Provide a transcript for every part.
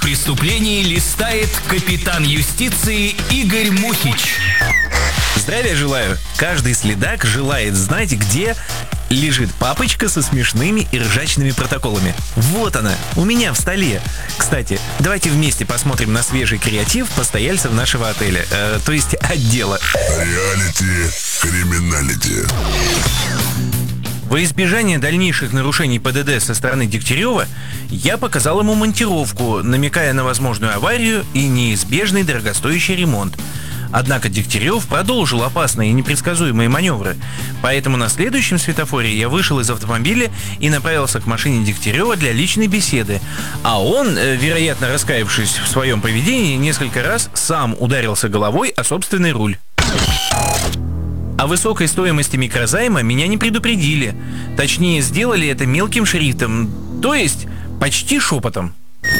преступлений листает капитан юстиции Игорь Мухич. Здравия желаю! Каждый следак желает знать, где лежит папочка со смешными и ржачными протоколами. Вот она, у меня в столе. Кстати, давайте вместе посмотрим на свежий креатив постояльцев нашего отеля, то есть отдела. Реалити, криминалити. Во избежание дальнейших нарушений ПДД со стороны Дегтярева, я показал ему монтировку, намекая на возможную аварию и неизбежный дорогостоящий ремонт. Однако Дегтярев продолжил опасные и непредсказуемые маневры, поэтому на следующем светофоре я вышел из автомобиля и направился к машине Дегтярева для личной беседы, а он, вероятно раскаявшись в своем поведении, несколько раз сам ударился головой о собственный руль. О высокой стоимости микрозайма меня не предупредили. Точнее, сделали это мелким шрифтом, то есть почти шепотом.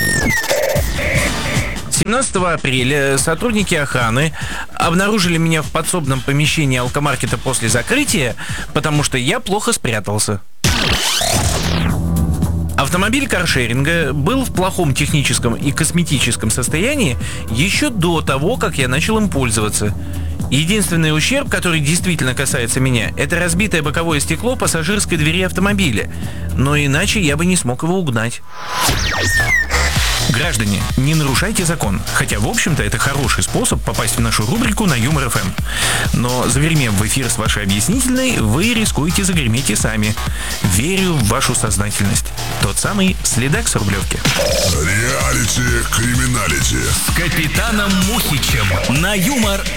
17 апреля сотрудники охраны обнаружили меня в подсобном помещении алкомаркета после закрытия, потому что я плохо спрятался. Автомобиль каршеринга был в плохом техническом и косметическом состоянии еще до того, как я начал им пользоваться. Единственный ущерб, который действительно касается меня, это разбитое боковое стекло пассажирской двери автомобиля, но иначе я бы не смог его угнать. Граждане, не нарушайте закон, хотя, в общем-то, это хороший способ попасть в нашу рубрику на Юмор ФМ. Но, загремев в эфир с вашей объяснительной, вы рискуете загреметь и сами. Верю в вашу сознательность. Тот самый следак с Рублевки. Реалити, криминалити. С капитаном Мухичем на Юмор